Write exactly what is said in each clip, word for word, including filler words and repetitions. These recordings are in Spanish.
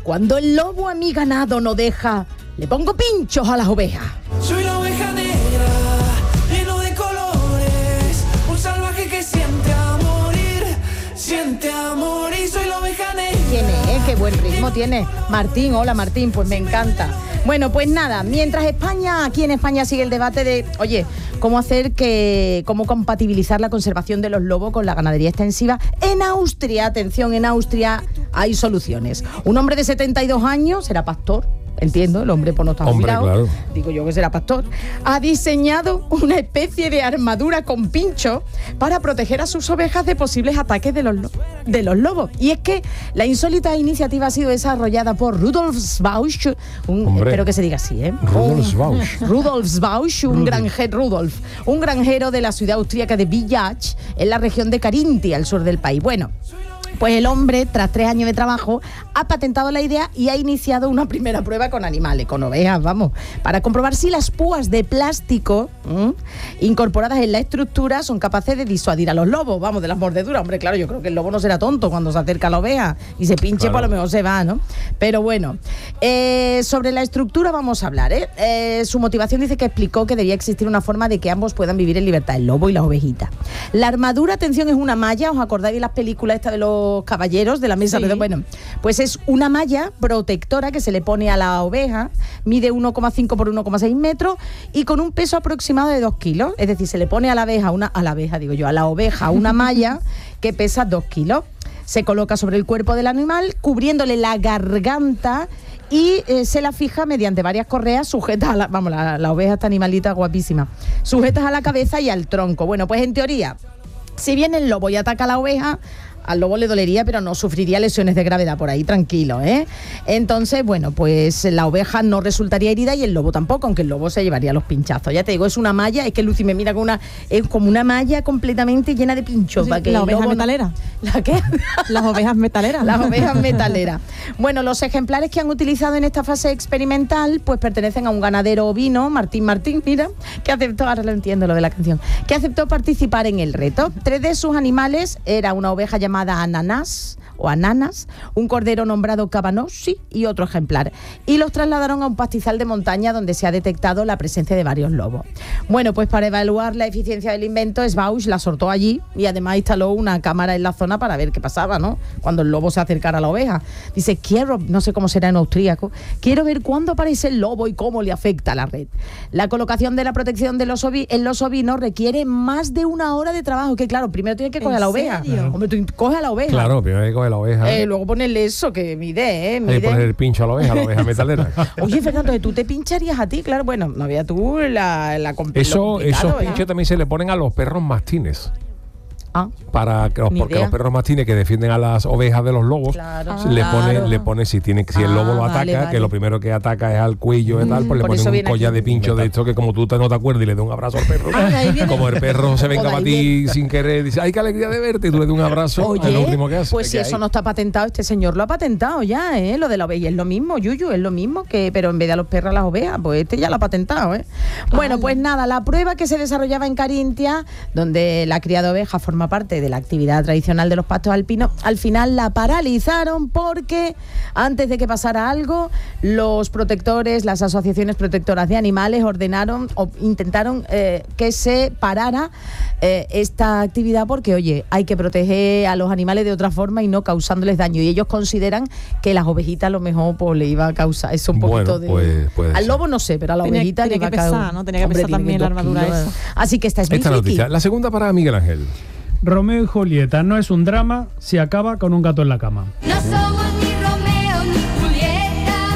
Cuando el lobo a mi ganado no deja, le pongo pinchos a las ovejas. Soy la oveja negra, lleno de colores, un salvaje que siente a morir, siente a morir, soy la oveja negra. ¿Quién es? Qué buen ritmo tiene. Martín, hola Martín, pues me encanta. Bueno, pues nada, mientras España, aquí en España sigue el debate de, oye, cómo hacer que, cómo compatibilizar la conservación de los lobos con la ganadería extensiva. En Austria, atención, en Austria hay soluciones. Un hombre de setenta y dos años, será pastor, entiendo, el hombre pues no está jubilado, claro. Digo yo que será pastor, ha diseñado una especie de armadura con pincho para proteger a sus ovejas de posibles ataques de los, de los lobos. Y es que la insólita iniciativa ha sido desarrollada por Rudolf Schwausch, un, espero que se diga así, ¿eh? Rudolf Schwausch. Rudolf Schwausch, un granjero, Rudolf, un granjero de la ciudad austríaca de Villach, en la región de Carintia, al sur del país. Bueno, pues el hombre, tras tres años de trabajo, ha patentado la idea y ha iniciado una primera prueba con animales, con ovejas, vamos, para comprobar si las púas de plástico ¿m? incorporadas en la estructura son capaces de disuadir a los lobos, vamos, de las mordeduras. Hombre, claro, yo creo que el lobo no será tonto cuando se acerca a la oveja y se pinche, claro. Pues a lo mejor se va, ¿no? Pero bueno, eh, sobre la estructura vamos a hablar, ¿eh? Eh, Su motivación dice que explicó que debía existir una forma de que ambos puedan vivir en libertad, el lobo y las ovejitas. La armadura, atención, es una malla, ¿os acordáis de las películas estas de los caballeros de la mesa? Sí. Bueno, pues es una malla protectora que se le pone a la oveja, mide uno coma cinco por uno coma seis metros y con un peso aproximado de dos kilos, es decir, se le pone a la abeja, una, a la abeja digo yo, a la oveja una malla que pesa dos kilos, se coloca sobre el cuerpo del animal, cubriéndole la garganta y eh, se la fija mediante varias correas sujetas a la, vamos, la, la oveja, esta animalita guapísima, sujetas a la cabeza y al tronco. Bueno, pues en teoría, si viene el lobo y ataca a la oveja, al lobo le dolería, pero no sufriría lesiones de gravedad, por ahí tranquilo, ¿eh? Entonces, bueno, pues la oveja no resultaría herida y el lobo tampoco, aunque el lobo se llevaría los pinchazos. Ya te digo, es una malla, es que Lucy me mira con una, es como una malla completamente llena de pinchos. Sí, para que la el oveja lobo metalera. No... ¿La qué? Las ovejas metaleras. Las ovejas metaleras. Bueno, los ejemplares que han utilizado en esta fase experimental, pues pertenecen a un ganadero ovino, Martín Martín, mira, que aceptó, ahora lo entiendo lo de la canción, que aceptó participar en el reto. Tres de sus animales era una oveja llamada llamada Ananas o Ananas, un cordero nombrado Cabanossi y otro ejemplar. Y los trasladaron a un pastizal de montaña donde se ha detectado la presencia de varios lobos. Bueno, pues para evaluar la eficiencia del invento, Schwausch la sortó allí y además instaló una cámara en la zona para ver qué pasaba, ¿no? Cuando el lobo se acercara a la oveja. Dice, quiero, no sé cómo será en austríaco, quiero ver cuándo aparece el lobo y cómo le afecta a la red. La colocación de la protección de los ovi- en los ovinos requiere más de una hora de trabajo, que claro, primero tienes que coger a la oveja. ¿Serio? Hombre, tú coges a la oveja. Claro, primero hay que coger la oveja. Eh, luego ponerle eso, que mide, ¿eh? Mide. Hay que poner el pincho a la oveja, a la oveja metalera. Oye, Fernando, ¿tú te pincharías a ti? Claro, bueno, no había tú la, la compl- Eso, esos ¿eh? pinchos también se le ponen a los perros mastines. Ah, para que los, ni porque idea. los perros mastines que defienden a las ovejas de los lobos, Claro. le Ah, pone, claro. le pone si tiene, si el lobo Ah, lo ataca, vale, vale. que lo primero que ataca es al cuello y tal, pues le por ponen eso un viene collar aquí. de pincho de esto que como tú te, no te acuerdas y le das un abrazo al perro. Ah, ahí viene. Como el perro se venga Joder, para ahí ti viene. sin querer, dice, ay, qué alegría de verte, y tú le das un abrazo, Oye, es lo último que hace. pues si Que eso hay. no está patentado, este señor lo ha patentado ya, ¿eh? Lo de la oveja es lo mismo, Yuyu, es lo mismo, que pero en vez de a los perros a las ovejas, pues este ya lo ha patentado, ¿eh? Bueno, pues nada, la prueba que se desarrollaba en Carintia, donde la cría de ovejas forma parte de la actividad tradicional de los pastos alpinos, al final la paralizaron porque antes de que pasara algo, los protectores, las asociaciones protectoras de animales ordenaron o intentaron eh, que se parara eh, esta actividad porque, oye, hay que proteger a los animales de otra forma y no causándoles daño. Y ellos consideran que las ovejitas a lo mejor pues, le iba a causar eso un poquito Bueno, de... pues, puede al ser. lobo no sé, pero a la Tenía- ovejita tenía le va que a causar... pesar, ¿no? Tenía que Hombre, pesar tiene también la dos armadura kilos, esa. ¿eh? Así que esta es muy Esta friki. noticia. La segunda para Miguel Ángel. Romeo y Julieta no es un drama si acaba con un gato en la cama. No somos ni Romeo ni Julieta,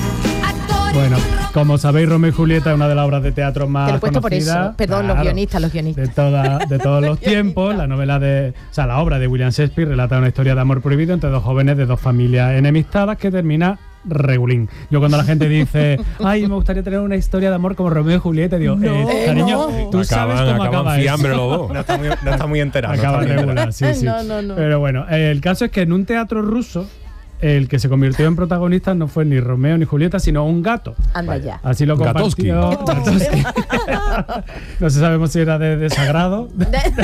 actores Bueno, ni Ro- como sabéis, Romeo y Julieta es una de las obras de teatro Te más lo he puesto por conocidas. eso. Perdón, los claro, guionistas, los guionistas. De, toda, de todos los tiempos, la novela de, o sea, la obra de William Shakespeare relata una historia de amor prohibido entre dos jóvenes de dos familias enemistadas que termina regulín. Yo cuando la gente dice, ay, me gustaría tener una historia de amor como Romeo y Julieta, digo, No, eh, cariño, no. tú sabes Acaban, cómo acaban acaba fiambre eso. los dos. No está muy, no está muy enterado. no Acaba está muy regular, enterado. sí, sí. No, no, no. Pero bueno, el caso es que en un teatro ruso, el que se convirtió en protagonista no fue ni Romeo ni Julieta, sino un gato. Anda ya. Así lo Gatosky. compartió. Gatosky. No sé, sabemos si era de desagrado.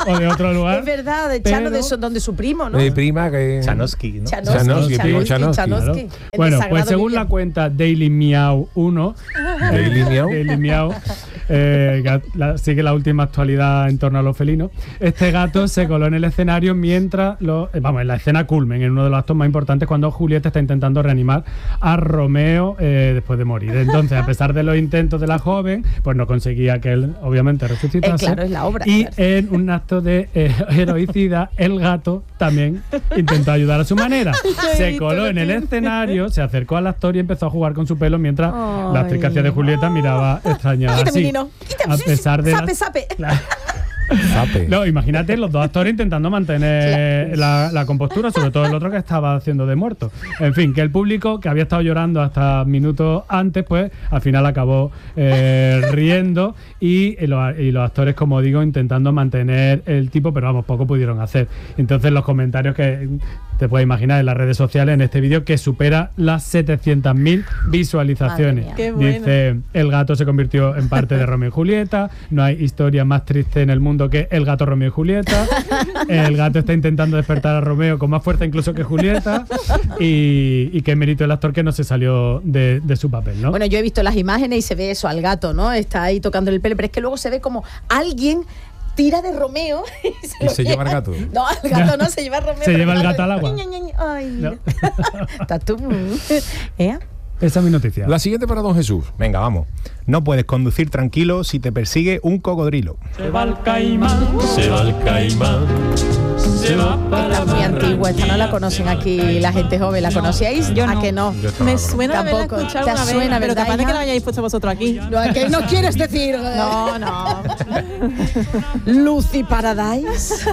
o de otro lugar. Es verdad, de Chano, pero- de eso, donde su primo, ¿no? Mi prima que... Chanosky, ¿no? Chanosky, Chanosky, primo Chanosky, Chanosky. Chanosky. Claro. El Bueno, desagrado pues según viviente. la cuenta Daily Meow uno, Daily Meow. Daily Meow, eh, ga- la- sigue la última actualidad en torno a los felinos. Este gato se coló en el escenario mientras, lo, eh, vamos, en la escena culmen, en uno de los actos más importantes, cuando Julieta está intentando reanimar a Romeo eh, después de morir. Entonces, a pesar de los intentos de la joven, pues no conseguía que él, obviamente, resucitase. Eh, claro, es la obra, Y claro. en un acto de eh, heroicidad, el gato también intentó ayudar a su manera. Se coló en el escenario, se acercó al actor y empezó a jugar con su pelo mientras la actriz que hacía de Julieta miraba extrañada. Quita, Así, menino, quita, a sí, sí, pesar de sape, las- sape. Claro. Zape. No, imagínate los dos actores intentando mantener la, la compostura, sobre todo el otro que estaba haciendo de muerto. En fin, que el público que había estado llorando hasta minutos antes, pues al final acabó eh, riendo y, y, los, y los actores, como digo, intentando mantener el tipo, pero vamos, poco pudieron hacer. Entonces los comentarios que te puedes imaginar en las redes sociales en este vídeo, que supera las setecientas mil visualizaciones. Madre mía. Qué bueno. Dice, el gato se convirtió en parte de Romeo y Julieta, no hay historia más triste en el mundo que el gato Romeo y Julieta, el gato está intentando despertar a Romeo con más fuerza incluso que Julieta, y, y qué mérito el actor que no se salió de, de su papel, ¿no? Bueno, yo he visto las imágenes y se ve eso al gato, ¿no? Está ahí tocando el pelo, pero es que luego se ve como alguien tira de Romeo y se, ¿Y lo se lleva al gato? No, al gato no, se lleva a Romeo. Se pero lleva el el gato al agua. Ña, Ña, Ña. Ay, mira. No. Estás tú. ¿Eh? Esa es mi noticia. La siguiente para don Jesús. Venga, vamos. No puedes conducir tranquilo si te persigue un cocodrilo. Se va el caimán, Se va el caimán, se va para Esta es muy antigua, esta no la conocen aquí la gente joven. ¿La conocíais? Yo ¿A no. que no? Yo esto no Me lo conozco. suena haberla Tampoco. escuchado Te una vez, suena, pero ¿verdad, capaz de que hija? la hayáis puesto vosotros aquí. No, ¿a que no quieres decir? No, no. Lucy Paradise.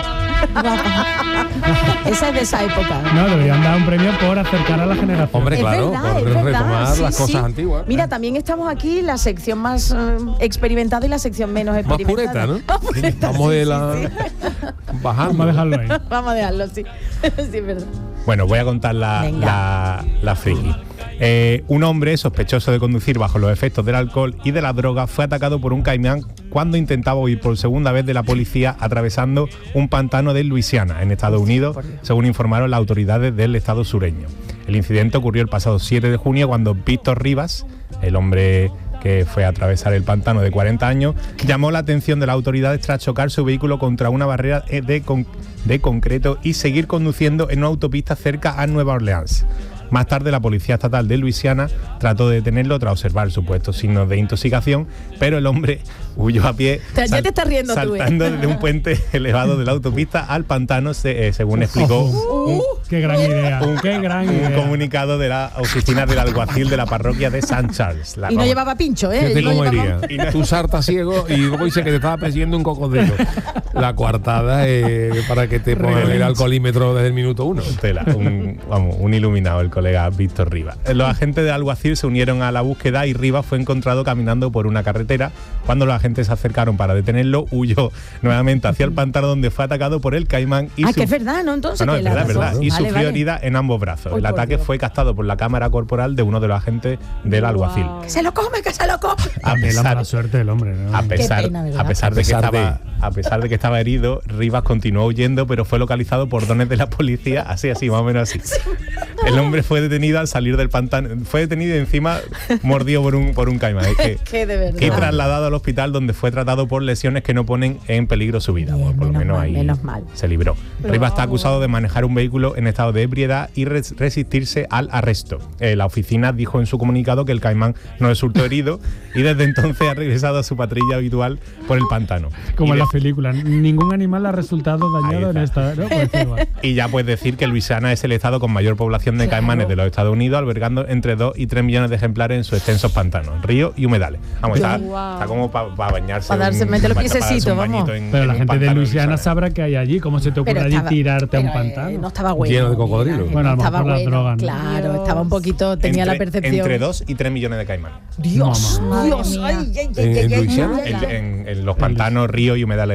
Esa es de esa época. No, deberían dar un premio por acercar a la generación. Hombre, Es claro, verdad, por es verdad, retomar sí, las sí. cosas antiguas. Mira, también estamos aquí la sección más eh, experimentada y la sección menos Más experimentada. pureta, ¿no? Más pureta, Vamos sí, de sí, la... sí. Bajando. Vamos a dejarlo ahí. Vamos a dejarlo, sí. Sí, es verdad. Bueno, voy a contar la, Venga. la, la friki. Eh, un hombre sospechoso de conducir bajo los efectos del alcohol y de la droga fue atacado por un caimán cuando intentaba huir por segunda vez de la policía atravesando un pantano de Luisiana, en Estados Unidos, según informaron las autoridades del estado sureño. El incidente ocurrió el pasado siete de junio cuando Víctor Rivas, el hombre que fue a atravesar el pantano de cuarenta años, llamó la atención de las autoridades tras chocar su vehículo contra una barrera de, con- de concreto y seguir conduciendo en una autopista cerca a Nueva Orleans. Más tarde, la Policía Estatal de Luisiana trató de detenerlo tras observar supuestos signos de intoxicación, pero el hombre huyó a pie, Te- ya te estás riendo tú, ¿eh? saltando desde un puente elevado de la autopista al pantano, se- eh, según explicó un, Qué gran idea. un- Qué gran un idea. comunicado de la oficina del alguacil de la parroquia de Saint Charles. La Y no Roma. llevaba pincho, ¿eh? Fíjate No cómo llevaba- iría. Tú sartas ciego y luego dice que te estaba persiguiendo un cocodrilo. La coartada eh, para que te pongan el alcoholímetro desde el minuto uno. Tela, un, vamos, un iluminado el colega Víctor Rivas. Los agentes de alguacil se unieron a la búsqueda y Rivas fue encontrado caminando por una carretera. Cuando los agentes se acercaron para detenerlo, huyó nuevamente hacia el pantano donde fue atacado por el caimán y Ah, su- que es verdad, ¿no? Entonces, No, no, que es la verdad, es razón- verdad. Y Vale, sufrió vale. herida en ambos brazos. Uy, El por ataque Dios. fue captado por la cámara corporal de uno de los agentes del alguacil. Que se lo come, que se lo come. A También la pesar, mala suerte del hombre, ¿no? a pesar, pena, ¿verdad? a pesar de A que pesar de- estaba, a pesar de que estaba herido, Rivas continuó huyendo, pero fue localizado por dones de la policía, así, así, más o menos así. El hombre fue detenido al salir del pantano, fue detenido y encima mordido por un por un caimán. Es que, Que de verdad. y trasladado al hospital donde fue tratado por lesiones que no ponen en peligro su vida. Bien, Bueno, por lo menos menos mal, ahí menos mal. se libró. Rivas está acusado de manejar un vehículo en estado de ebriedad y res- resistirse al arresto. Eh, la oficina dijo en su comunicado que el caimán no resultó herido y desde entonces ha regresado a su patrulla habitual por el pantano. Como y, en de- las películas. Ningún animal ha resultado dañado Ahí en está. esta. ¿no? Pues igual. y ya puedes decir que Luisiana es el estado con mayor población de Claro. caimanes de los Estados Unidos, albergando entre dos y tres millones de ejemplares en sus extensos pantanos, ríos y humedales. Vamos, está, Wow. está como para bañarse. Pa' darse- un- meter los para- para darse piececitos, un bañito vamos. en- Pero en la un gente de pantano Luisiana Luisiana. sabrá que hay allí. ¿Cómo se te ocurre Pero allí estaba- tirarte a un pero, eh, pantano? no estaba bueno. Lleno de cocodrilos. Miguel Bueno, a lo Ángel, no mejor estaba las drogas, ¿no? Claro, Dios. estaba un poquito, tenía entre, la percepción. Entre dos y tres millones de caimanes. Dios, Mamá. Dios, Madre ay, mía. ay, ay, ¿En- ay, en ay, Luisiana? ay, En, ay. en- en los pantanos, ríos y humedales del Todo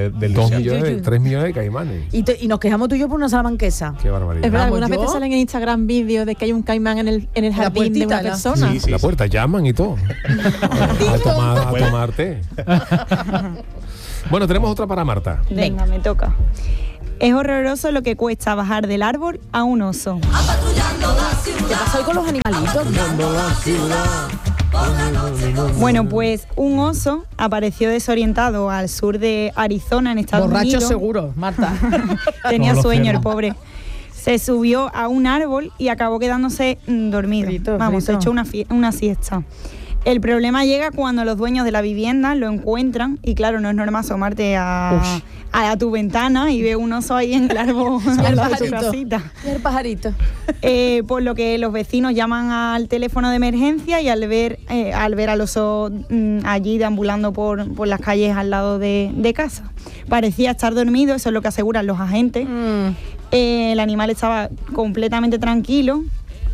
Dos sea, millones, de- tres millones de caimanes. Y, te- y nos quejamos tú y yo por una salamanquesa. Qué barbaridad. Es verdad, Vamos, algunas yo- veces salen en Instagram vídeos de que hay un caimán en el, en el La jardín de puertita, una ¿no? persona. Sí, sí. La puerta, llaman y todo. a, tomar, a tomarte. Bueno, tenemos otra para Marta. Venga, me toca. Es horroroso lo que cuesta bajar del árbol a un oso. ¿Qué pasa hoy con los animalitos? Bueno, pues un oso apareció desorientado al sur de Arizona, en Estados Borracho Unidos. seguro, Marta. Tenía Como los sueño el cerdos. pobre. Se subió a un árbol y acabó quedándose mm, dormido. Frito, Vamos, frito. se echó una, fie- una siesta. El problema llega cuando los dueños de la vivienda lo encuentran y claro, no es normal asomarte a, a, a tu ventana y ve un oso ahí en el árbol Y al el lado de tu pajarito. casita. Y el pajarito. Eh, por lo que los vecinos llaman al teléfono de emergencia y al ver, eh, al ver al oso mm, allí deambulando por, por las calles al lado de, de casa. Parecía estar dormido, eso es lo que aseguran los agentes. Mm. Eh, el animal estaba completamente tranquilo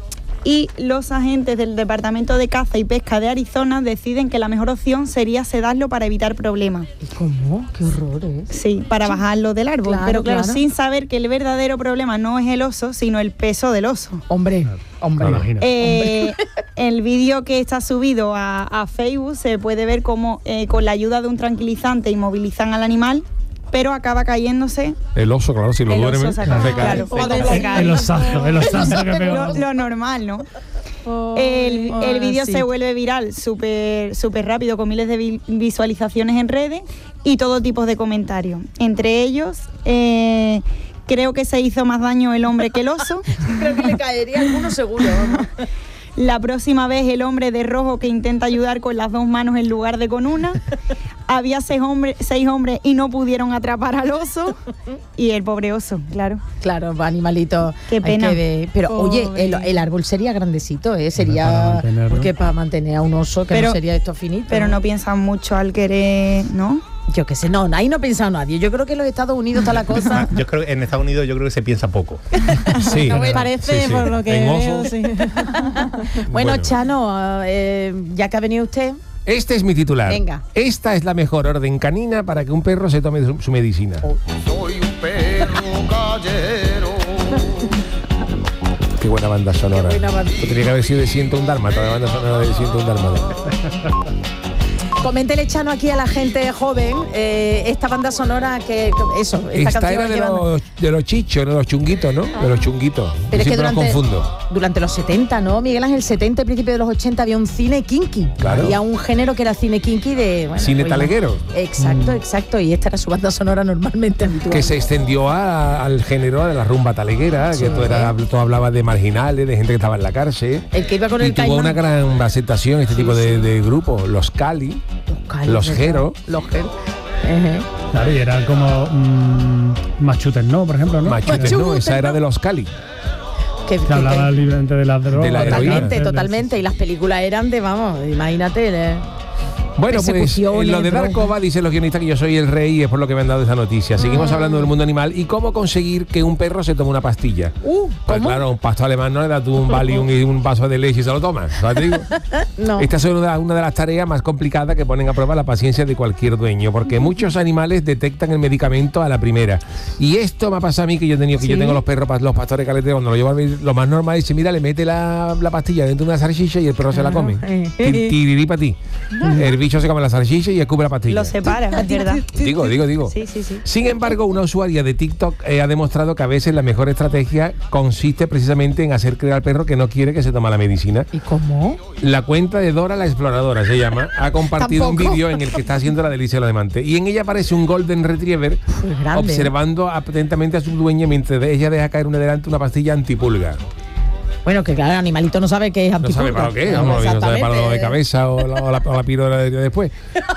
y los agentes del Departamento de Caza y Pesca de Arizona deciden que la mejor opción sería sedarlo para evitar problemas. ¿Y cómo? Qué horror, ¿eh? Sí, para bajarlo del árbol. Claro, Pero claro, claro. sin saber que el verdadero problema no es el oso, sino el peso del oso. Hombre, hombre. Me imagino. Eh, el vídeo que está subido a, a Facebook se puede ver cómo eh, con la ayuda de un tranquilizante inmovilizan al animal, pero acaba cayéndose. El oso, claro, si lo El duerme, oso se acaba- se cae. claro, se cae. El osazo, el osazo que pegó. Lo, lo normal, ¿no? El, el vídeo sí. se vuelve viral súper súper rápido, con miles de vi- visualizaciones en redes y todo tipo de comentarios. Entre ellos, eh, creo que se hizo más daño el hombre que el oso. Creo que le caería alguno seguro. vamos. La próxima vez el hombre de rojo que intenta ayudar con las dos manos en lugar de con una. Había seis, hombre, seis hombres y no pudieron atrapar al oso. Y el pobre oso, claro. Claro, animalito. Qué hay pena. que ver. Pero Pobre. oye, el, el árbol sería grandecito, ¿eh? para Sería. mantenerlo. Porque para mantener a un oso, que Pero- no sería esto finito. Pero no piensan mucho al querer, ¿no? Yo qué sé, no, ahí no ha pensado nadie. Yo creo que en los Estados Unidos está la cosa. Yo creo que en Estados Unidos yo creo que se piensa poco. Sí, Parece, sí, sí. por lo que En veo, oso. sí. Bueno, Bueno. Chano, eh, ya que ha venido usted. Este es mi titular. Venga. Esta es la mejor orden canina para que un perro se tome su, su medicina. Soy un perro callero. Qué buena banda sonora. Qué buena banda. Esto tenía que haber sido de ciento un dálmata, la banda sonora de ciento un dálmata. Coméntele, Chano, aquí a la gente joven esta esta banda sonora que. que- Eso, esta, Esta canción era de llevando- los, de los chichos, de los chunguitos, ¿no? De los chunguitos. Yo Pero es que siempre los durante, confundo. durante los setenta, ¿no? Miguel Ángel, setenta, principio de los ochenta, había un cine kinky. Claro. Había un género que era cine kinky de. Bueno, Cine pues, taleguero. Exacto, exacto. Y esta era su banda sonora normalmente habitual. Que se extendió a- al género de la rumba taleguera, que todo, era, todo hablaba de marginales, de gente que estaba en la cárcel. El que iba con Y el tuvo caimán. una gran aceptación este tipo de, de grupos, los Cali, Cali, los ¿verdad? Jero, Los Jero. Ejé. Claro, y era como mm, Machutes, ¿no? Por ejemplo, ¿no? Machutes, no, Machutes, esa era ¿no? de los Cali. Que, Que que- hablaba que- libremente de las drogas. De la de heroína. totalmente, cárcel, totalmente. Y las películas eran de, vamos, imagínate. ¿eh? Bueno, pues Persecuciones, en lo de drogas. Darkova dicen los guionistas que yo soy el rey y es por lo que me han dado esa noticia. Seguimos hablando del mundo animal y cómo conseguir que un perro se tome una pastilla. Uh, Pues ¿cómo? claro, un pastor alemán no le das tú un Valium y un vaso de leche y se lo tomas. ¿sabes te digo? No. Esta es una, una de las tareas más complicadas que ponen a prueba la paciencia de cualquier dueño, porque muchos animales detectan el medicamento a la primera. Y esto me ha pasado a mí, que yo he tenido, que yo tengo los perros, pa- los pastores caleteros, cuando lo llevo a ver, lo más normal es, mira, le mete la, la pastilla dentro de una salchicha y el perro se la come. Ti- Tirirí para ti. El bicho se come la salchicha y escupe la pastilla. Lo separa, es verdad. Digo, digo, digo. Sí, sí, sí. Sin embargo, una usuaria de TikTok eh, ha demostrado que a veces la mejor estrategia consiste precisamente en hacer creer al perro que no quiere que se tome la medicina. ¿Y cómo? La cuenta de Dora la Exploradora se llama, ha compartido un Tampoco. vídeo en el que está haciendo la delicia de los diamantes. Y en ella aparece un Golden Retriever Pues grande, observando atentamente a su dueña mientras ella deja caer una delante una pastilla antipulga. Bueno, que claro, el animalito no sabe qué es No antipulga. sabe para lo que es, No, vamos, no sabe para lo de exactamente. cabeza o la, o la, o la píldora de de después.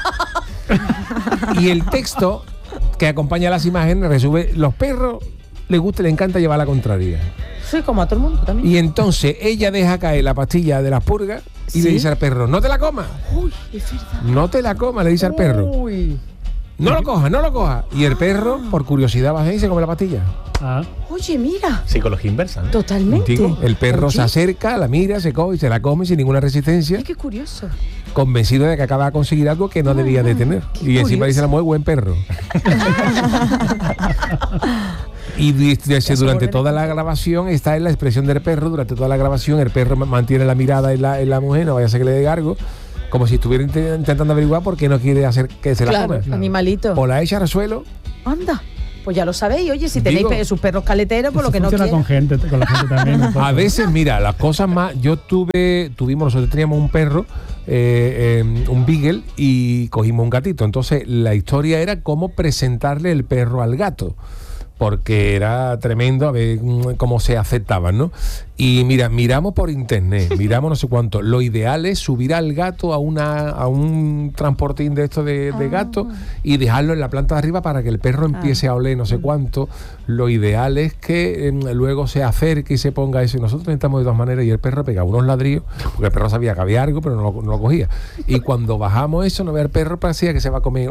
Y el texto que acompaña las imágenes resume: los perros les gusta y les encanta llevar la contraria. Sí, como a todo el mundo también. Y entonces ella deja caer la pastilla de las purgas y ¿Sí? le dice al perro: no te la comas. Uy, es verdad. No te la comas, le dice al perro. Uy. No lo coja, no lo coja. Y el perro, por curiosidad, va a y se come la pastilla. Ah. Oye, mira. Psicología inversa, ¿no? Totalmente. Digo, el perro Oye. se acerca, la mira, se coge y se la come sin ninguna resistencia, Ay, qué curioso. convencido de que acaba de conseguir algo que no debía de tener. Qué Y encima curioso. dice la mujer, buen perro. Y dice, durante toda la grabación está en la expresión del perro, durante toda la grabación el perro mantiene la mirada en la, en la mujer, no vaya a ser que le dé gargo, como si estuviera int- intentando averiguar por qué no quiere hacer que se la Claro, coma. animalito. O la echa al suelo. Anda. Pues ya lo sabéis, oye, si tenéis Digo, pe- sus perros caleteros, por lo Eso que no funciona quieran. con gente, con la gente también. un poco. A veces, mira, las cosas más. Yo tuve, tuvimos, nosotros teníamos un perro, eh, eh, un beagle, y cogimos un gatito. Entonces, la historia era cómo presentarle el perro al gato, porque era tremendo a ver mm, cómo se aceptaban, ¿no? Y mira, miramos por internet, miramos no sé cuánto. Lo ideal es subir al gato a una a un transportín de esto de, de gato y dejarlo en la planta de arriba para que el perro empiece a oler no sé cuánto. Lo ideal es que eh, luego se acerque y se ponga eso. Y nosotros intentamos de todas maneras y el perro pegaba unos ladrillos, porque el perro sabía que había algo, pero no lo, no lo cogía. Y cuando bajamos eso, no ve el perro, parecía que se va a comer.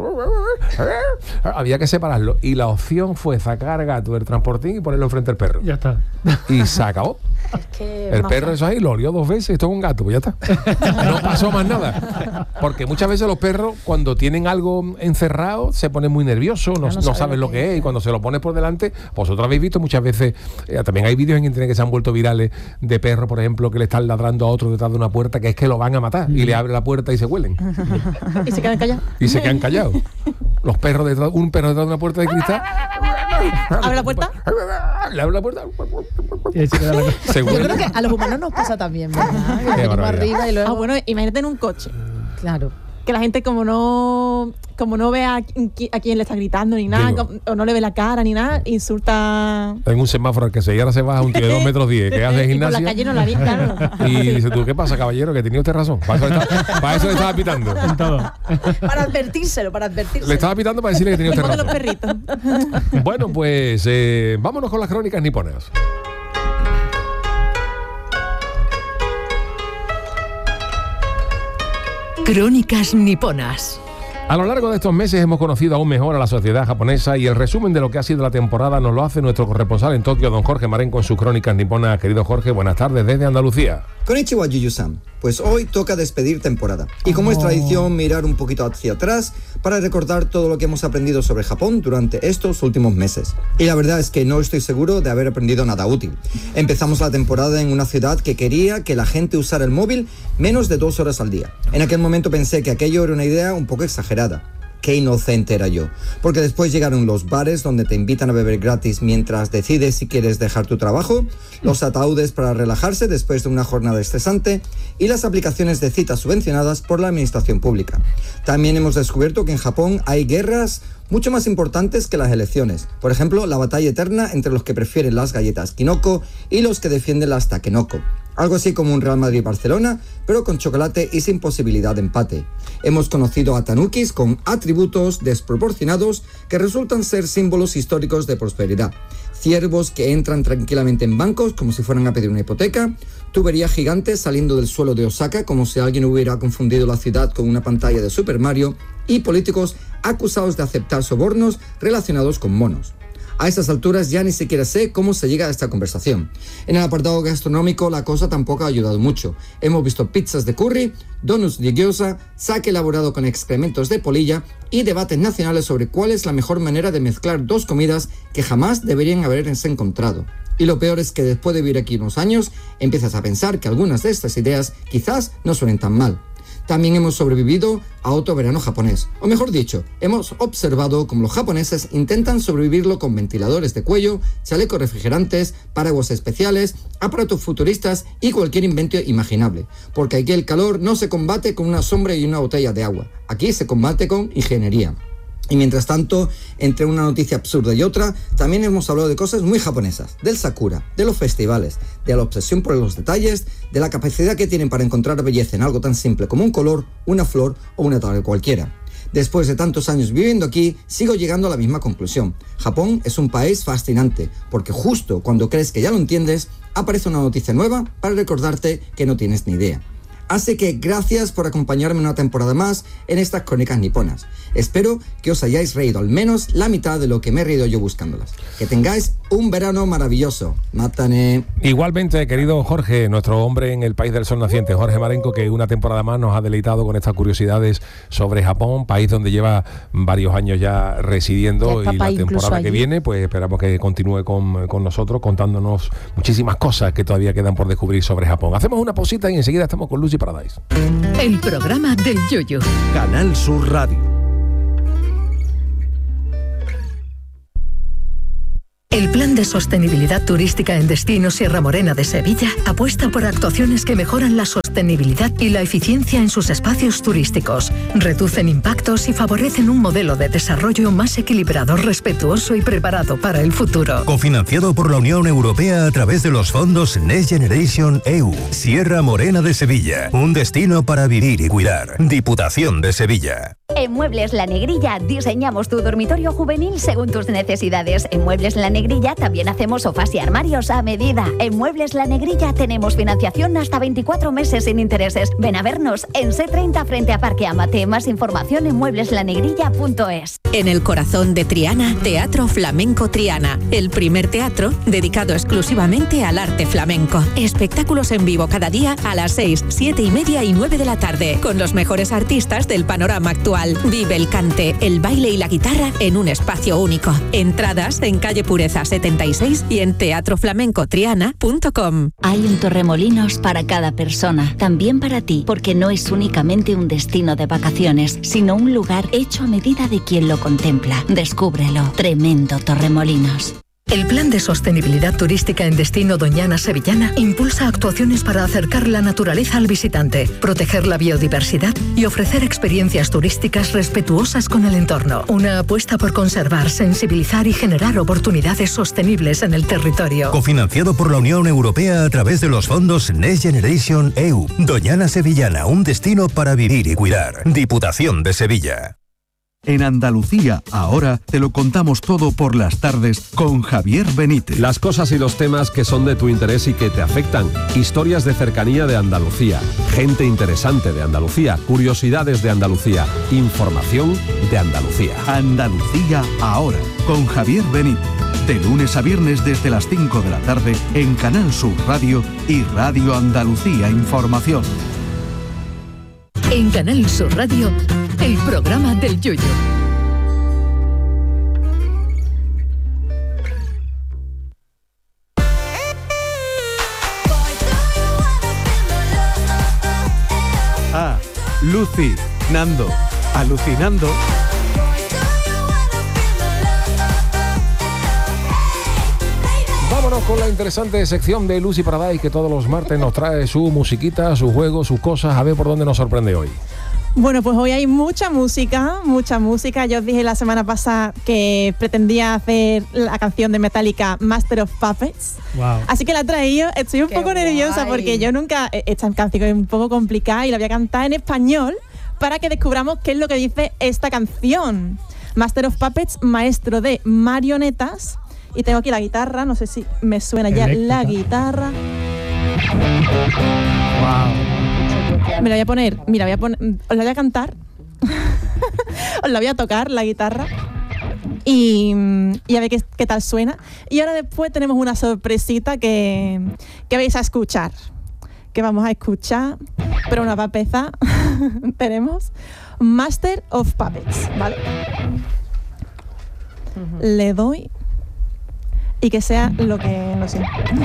Había que separarlo. Y la opción fue sacar al gato del transportín y ponerlo frente al perro. Ya está. Y se acabó. Es que El más perro fácil. eso ahí lo olió dos veces, esto es un gato, pues ya está. No pasó más nada. Porque muchas veces los perros, cuando tienen algo encerrado, se ponen muy nerviosos, no, Ya no no saben saben lo lo que que es. es, y cuando se lo pones por delante, vosotros habéis visto muchas veces, eh, también hay vídeos en internet que se han vuelto virales de perros, por ejemplo, que le están ladrando a otro detrás de una puerta, que es que lo van a matar, y le abre la puerta y se huelen. Y se quedan callados. Y se quedan callados. Los perros detrás, un perro detrás de una puerta de cristal. ¿Abre la puerta? Le abre la puerta. Y ahí se queda la- Se Yo huele. creo que a los humanos nos pasa también, ¿verdad? Que Qué venimos barbaridad. arriba y luego... Ah, bueno, imagínate en un coche. Claro. Que la gente como no como no ve a, qui- a quién le está gritando ni nada, Digo. com- o no le ve la cara ni nada, insulta. En un semáforo al que se y ahora se baja un tío de dos metros diez que hace Y por gimnasia. la calle no la vi, claro. Y dice tú, ¿qué pasa, caballero? Que tenía usted razón. Para eso, le estaba, para eso le estaba pitando. en todo. Para advertírselo, para advertírselo. Le estaba pitando para decirle que tenía usted Como de los razón. perritos. Bueno, pues eh, vámonos con las crónicas niponas. Crónicas niponas. A lo largo de estos meses hemos conocido aún mejor a la sociedad japonesa y el resumen de lo que ha sido la temporada nos lo hace nuestro corresponsal en Tokio, don Jorge Marén, con sus crónicas niponas. Querido Jorge, buenas tardes desde Andalucía. Konnichiwa, Yuyu-san. Pues hoy toca despedir temporada. Y como es tradición, mirar un poquito hacia atrás para recordar todo lo que hemos aprendido sobre Japón durante estos últimos meses. Y la verdad es que no estoy seguro de haber aprendido nada útil. Empezamos la temporada en una ciudad que quería que la gente usara el móvil menos de dos horas al día. En aquel momento pensé que aquello era una idea un poco exagerada. Qué inocente era yo. Porque después llegaron los bares donde te invitan a beber gratis mientras decides si quieres dejar tu trabajo, los ataúdes para relajarse después de una jornada estresante y las aplicaciones de citas subvencionadas por la administración pública. También hemos descubierto que en Japón hay guerras mucho más importantes que las elecciones. Por ejemplo, la batalla eterna entre los que prefieren las galletas Kinoko y los que defienden las Takenoko. Algo así como un Real Madrid-Barcelona, pero con chocolate y sin posibilidad de empate. Hemos conocido a tanukis con atributos desproporcionados que resultan ser símbolos históricos de prosperidad. Ciervos que entran tranquilamente en bancos como si fueran a pedir una hipoteca, tuberías gigantes saliendo del suelo de Osaka como si alguien hubiera confundido la ciudad con una pantalla de Super Mario y políticos acusados de aceptar sobornos relacionados con monos. A estas alturas ya ni siquiera sé cómo se llega a esta conversación. En el apartado gastronómico la cosa tampoco ha ayudado mucho. Hemos visto pizzas de curry, donuts de gyoza, sake elaborado con excrementos de polilla y debates nacionales sobre cuál es la mejor manera de mezclar dos comidas que jamás deberían haberse encontrado. Y lo peor es que después de vivir aquí unos años, empiezas a pensar que algunas de estas ideas quizás no suenen tan mal. También hemos sobrevivido a otro verano japonés. O mejor dicho, hemos observado cómo los japoneses intentan sobrevivirlo con ventiladores de cuello, chalecos refrigerantes, paraguas especiales, aparatos futuristas y cualquier invento imaginable. Porque aquí el calor no se combate con una sombra y una botella de agua. Aquí se combate con ingeniería. Y mientras tanto, entre una noticia absurda y otra, también hemos hablado de cosas muy japonesas, del sakura, de los festivales, de la obsesión por los detalles, de la capacidad que tienen para encontrar belleza en algo tan simple como un color, una flor o una tabla cualquiera. Después de tantos años viviendo aquí, sigo llegando a la misma conclusión. Japón es un país fascinante, porque justo cuando crees que ya lo entiendes, aparece una noticia nueva para recordarte que no tienes ni idea. Así que gracias por acompañarme una temporada más en estas crónicas niponas. Espero que os hayáis reído al menos la mitad de lo que me he reído yo buscándolas. Que tengáis un verano maravilloso. Mátane. Igualmente, querido Jorge, nuestro hombre en el país del sol naciente, Jorge Marenco, que una temporada más nos ha deleitado con estas curiosidades sobre Japón, país donde lleva varios años ya residiendo, y la temporada que viene, pues esperamos que continúe con, con nosotros contándonos muchísimas cosas que todavía quedan por descubrir sobre Japón. Hacemos una pausita y enseguida estamos con Lucy Paradise. El programa del Yoyo. Canal Sur Radio. El Plan de Sostenibilidad Turística en Destino Sierra Morena de Sevilla apuesta por actuaciones que mejoran la sostenibilidad y la eficiencia en sus espacios turísticos, reducen impactos y favorecen un modelo de desarrollo más equilibrado, respetuoso y preparado para el futuro. Cofinanciado por la Unión Europea a través de los fondos Next Generation E U. Sierra Morena de Sevilla, un destino para vivir y cuidar. Diputación de Sevilla. En Muebles La Negrilla diseñamos tu dormitorio juvenil según tus necesidades. En Muebles La Negrilla también hacemos sofás y armarios a medida. En Muebles La Negrilla tenemos financiación hasta veinticuatro meses sin intereses. Ven a vernos en C treinta frente a Parque Amate. Más información en muebles la negrilla punto es. En el corazón de Triana, Teatro Flamenco Triana, el primer teatro dedicado exclusivamente al arte flamenco. Espectáculos en vivo cada día a las seis, siete y media y nueve de la tarde, con los mejores artistas del panorama actual. Vive el cante, el baile y la guitarra en un espacio único. Entradas en calle Pureza setenta y seis y en teatro flamenco triana punto com. Hay un Torremolinos para cada persona, también para ti, porque no es únicamente un destino de vacaciones, sino un lugar hecho a medida de quien lo contempla. Descúbrelo. Tremendo Torremolinos. El Plan de Sostenibilidad Turística en Destino Doñana Sevillana impulsa actuaciones para acercar la naturaleza al visitante, proteger la biodiversidad y ofrecer experiencias turísticas respetuosas con el entorno. Una apuesta por conservar, sensibilizar y generar oportunidades sostenibles en el territorio. Cofinanciado por la Unión Europea a través de los fondos Next Generation E U. Doñana Sevillana, un destino para vivir y cuidar. Diputación de Sevilla. En Andalucía, ahora, te lo contamos todo por las tardes con Javier Benítez. Las cosas y los temas que son de tu interés y que te afectan. Historias de cercanía de Andalucía. Gente interesante de Andalucía. Curiosidades de Andalucía. Información de Andalucía. Andalucía, ahora, con Javier Benítez. De lunes a viernes desde las cinco de la tarde en Canal Sur Radio y Radio Andalucía Información. En Canal Sur Radio, el programa del Yoyo. Ah, Lucy, Nando, alucinando. Vámonos con la interesante sección de Lucy Paradise, que todos los martes nos trae su musiquita, sus juegos, sus cosas. A ver por dónde nos sorprende hoy. Bueno, pues hoy hay mucha música, mucha música. Yo os dije la semana pasada que pretendía hacer la canción de Metallica, Master of Puppets. Wow. Así que la he traído. Estoy un Qué poco nerviosa guay. porque yo nunca... Esta canción es un poco complicada y la voy a cantar en español para que descubramos qué es lo que dice esta canción. Master of Puppets, maestro de marionetas. Y tengo aquí la guitarra, no sé si me suena ya Eléctrica. la guitarra. Wow. Me la voy a poner, mira, voy a poner, os la voy a cantar. Os la voy a tocar, la guitarra. Y, y a ver qué, qué tal suena. Y ahora después tenemos una sorpresita que, que vais a escuchar. Que vamos a escuchar. Pero una papeza tenemos Master of Puppets, ¿vale? Uh-huh. Le doy y que sea lo que no sé.